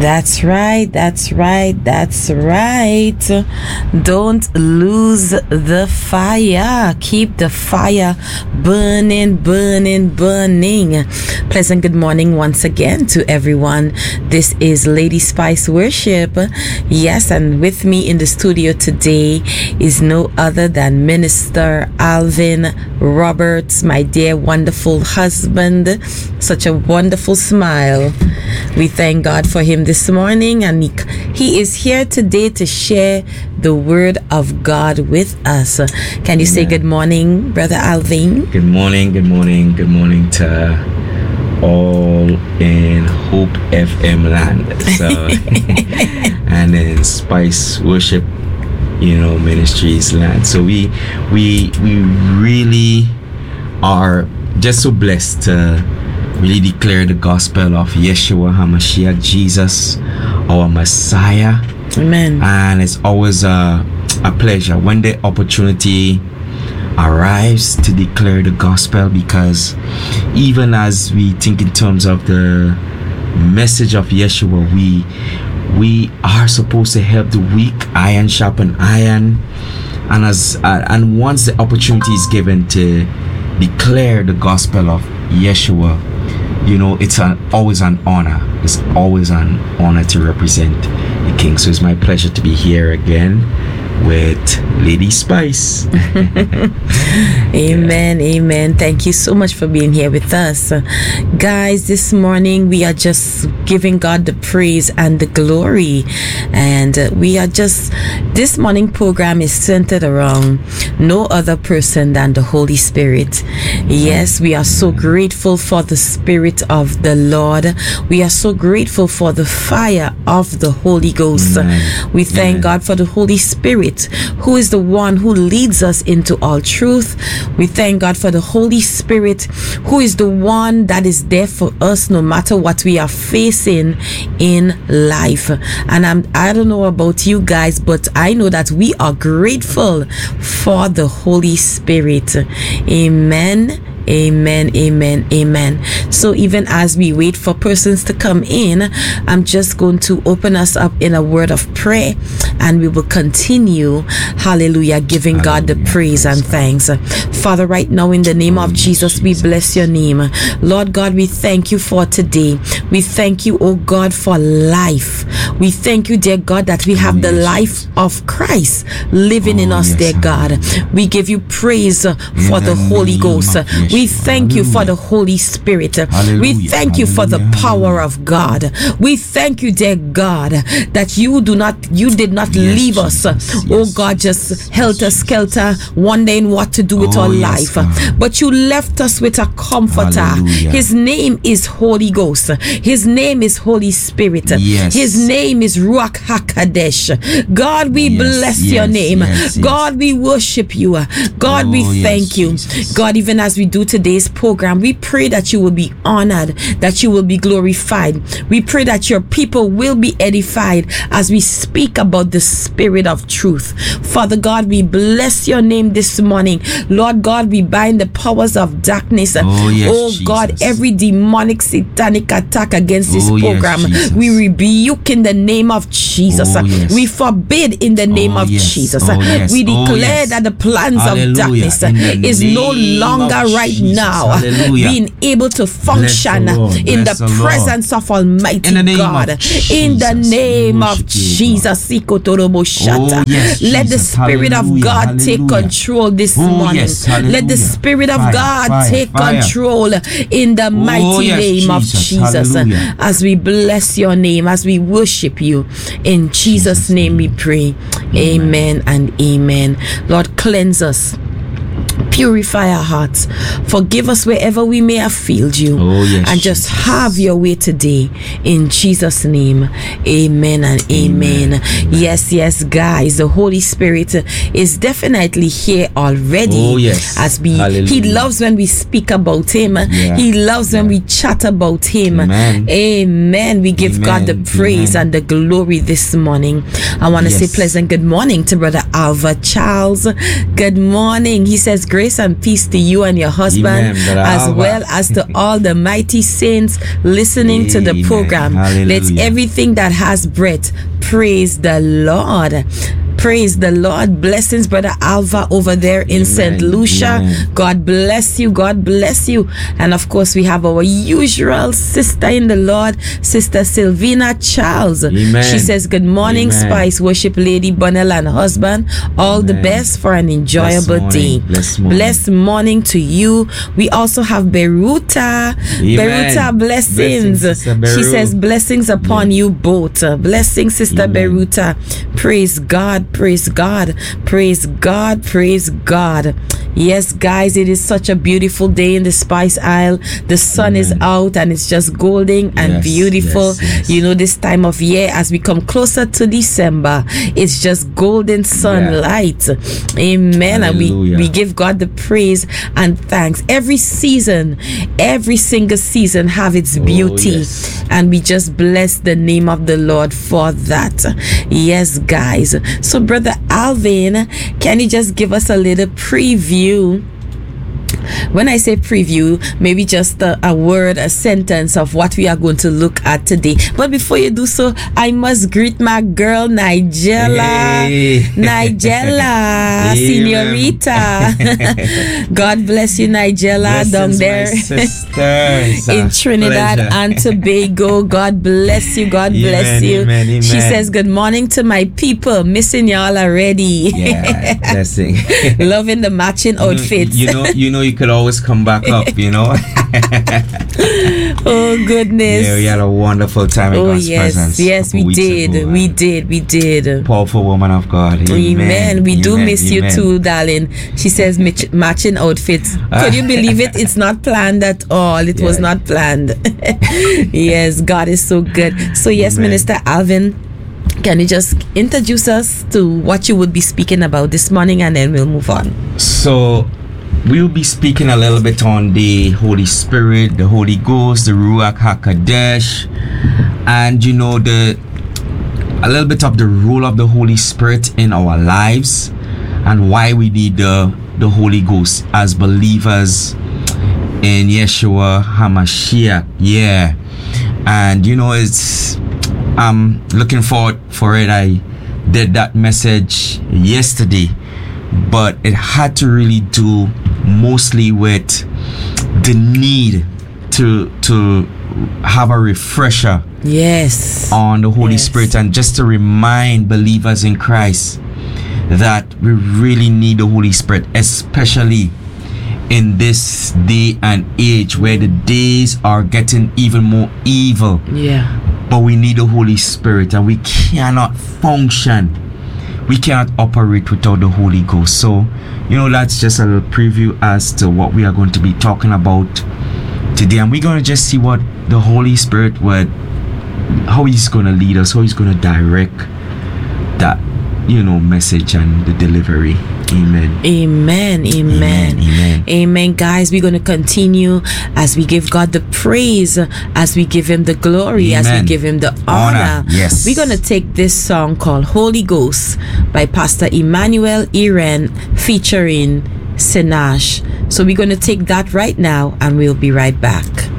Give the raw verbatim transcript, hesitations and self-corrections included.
That's right, that's right, that's right. Don't lose the fire. Keep the fire burning, burning, burning. Pleasant good morning once again to everyone. This is Lady Spice Worship. Yes, and with me in the studio today is no other than Minister Alvin Roberts, my dear wonderful husband. Such a wonderful smile. We thank God for him this morning, and he, he is here today to share the word of God with us. Can you Amen. Say good morning, Brother Alvin? Good morning, good morning, good morning to all in Hope F M land. So, and in Spice Worship, you know, Ministries land. So we we we really are just so blessed to really declare the gospel of Yeshua HaMashiach, Jesus, our Messiah. Amen. And it's always a, a pleasure when the opportunity arrives to declare the gospel, because even as we think in terms of the message of Yeshua, we we are supposed to help the weak, iron sharpen iron, and as uh, and once the opportunity is given to declare the gospel of Yeshua, you know, it's an, always an honor. It's always an honor to represent the King. So it's my pleasure to be here again with Lady Spice. Amen, yeah. Amen. Thank you so much for being here with us. Uh, guys, this morning we are just giving God the praise and the glory. And uh, we are just, this morning program is centered around no other person than the Holy Spirit. Yes, we are so grateful for the Spirit of the Lord. We are so grateful for the fire of the Holy Ghost. Amen. We thank Amen. God for the Holy Spirit, who is the one who leads us into all truth. We thank God for the Holy Spirit, who is the one that is there for us no matter what we are facing in life. And I'm, I don't know about you guys, but I know that we are grateful for the Holy Spirit. Amen. Amen, amen, amen. So even as we wait for persons to come in, I'm just going to open us up in a word of prayer, and we will continue, hallelujah, giving hallelujah. God the praise and thanks. Father, right now in the name of Jesus, we bless your name. Lord God, we thank you for today. We thank you, oh God, for life. We thank you, dear God, that we have the life of Christ living in us, dear God. We give you praise for the Holy Ghost. We thank Hallelujah. You for the Holy Spirit. Hallelujah. We thank you for the power of God. We thank you, dear God, that you do not, you did not yes, leave us, yes, oh God, just helter-skelter, wondering what to do with oh, our yes, life. God. But you left us with a comforter. Hallelujah. His name is Holy Ghost. His name is Holy Spirit. Yes. His name is Ruach HaKadosh. God, we yes, bless yes, your name. Yes, God, yes. we worship you. God, oh, we thank yes, you. Jesus. God, even as we do today's program, we pray that you will be honored, that you will be glorified. We pray that your people will be edified as we speak about the Spirit of truth. Father God, we bless your name this morning. Lord God, we bind the powers of darkness. Oh, yes, oh God, Jesus. every demonic satanic attack against this oh, program, yes, we rebuke in the name of Jesus. Oh, yes. We forbid in the name oh, of yes. Jesus. Oh, yes. We declare oh, yes. that the plans Hallelujah. of darkness is no longer right Jesus. Now Hallelujah. being able to function the in the, the presence of Almighty in the God. In the name of Jesus. Oh, yes, let the Spirit Hallelujah. Of God Hallelujah. Take control this oh, morning. Yes. Let the Spirit of fire, God fire, take fire. Control in the mighty oh, yes, name Jesus. of Jesus. Hallelujah. As we bless your name, as we worship you, in Jesus', Jesus name we pray. Amen. Amen and amen. Lord, cleanse us. Purify our hearts. Forgive us wherever we may have failed you. Oh, yes, and just Jesus. Have your way today. In Jesus' name. Amen and amen. Amen. Yes, yes, guys. The Holy Spirit is definitely here already. Oh, yes. As we, Hallelujah. He loves when we speak about Him. Yeah. He loves yeah. when we chat about Him. Amen. Amen. We give Amen. God the praise Amen. And the glory this morning. I want to yes. say pleasant good morning to Brother Alva Charles. Good morning. He says, great grace and peace to you and your husband, Amen, as well as to all the mighty saints listening Amen. To the program. Hallelujah. Let everything that has breath praise the Lord. Praise the Lord. Blessings, Brother Alva over there in Saint Lucia. Amen. God bless you. God bless you. And of course, we have our usual sister in the Lord, Sister Sylvina Charles. Amen. She says, good morning, Amen. Spice Worship Lady Bonnell and husband. All Amen. The best for an enjoyable Bless day. Bless morning. Bless morning to you. We also have Beruta. Amen. Beruta, blessings. blessings she says, blessings upon Amen. You both. Blessings, Sister Amen. Beruta. Praise God. Praise God. Praise God. Praise God. Yes, guys, it is such a beautiful day in the Spice Isle. The sun Amen. Is out and it's just golden and yes, beautiful. Yes, yes. You know, this time of year, as we come closer to December, it's just golden sunlight. Yeah. Amen. Hallelujah. And we, we give God the praise and thanks. Every season, every single season have its beauty. Oh, yes. And we just bless the name of the Lord for that. Yes, guys. So, Brother Alvin, can you just give us a little preview? When I say preview, maybe just a, a word, a sentence of what we are going to look at today. But before you do so, I must greet my girl, Nigella. Hey. Nigella, Senorita. God bless you, Nigella, down there in Trinidad Pleasure. And Tobago. God bless you. God amen, bless you. Amen, amen. She says, good morning to my people. Missing y'all already. Yeah, blessing. Loving the matching outfits. You know, you know, you could always come back up, you know. Oh goodness. Yeah, we had a wonderful time in oh, God's yes. presence. Yes, we did. Ago, we did. We did. Powerful woman of God. Amen. Amen. We Amen. do miss Amen. you too, darling. She says match- matching outfits. Could you believe it? It's not planned at all. It yeah. was not planned. Yes, God is so good. So yes, Amen. Minister Alvin, can you just introduce us to what you would be speaking about this morning, and then we'll move on. So we'll be speaking a little bit on the Holy Spirit, the Holy Ghost, the Ruach HaKodesh, and you know, the a little bit of the role of the Holy Spirit in our lives and why we need the, the Holy Ghost as believers in Yeshua HaMashiach. Yeah. And you know, it's I'm looking forward for it. I did that message yesterday, but it had to really do mostly with the need to to have a refresher yes on the Holy yes. Spirit, and just to remind believers in Christ that we really need the Holy Spirit, especially in this day and age where the days are getting even more evil. Yeah. But we need the Holy Spirit, and we cannot function, we cannot operate without the Holy Ghost. So, you know, that's just a little preview as to what we are going to be talking about today. And we're going to just see what the Holy Spirit would, how he's going to lead us, how he's going to direct that, you know, message and the delivery. Amen. Amen. Amen. Amen. Amen. Amen. Guys, we're going to continue as we give God the praise, as we give him the glory, Amen. As we give him the honor. honor. Yes. We're going to take this song called Holy Ghost by Pastor Emmanuel Iren featuring Sinash. So we're going to take that right now, and we'll be right back.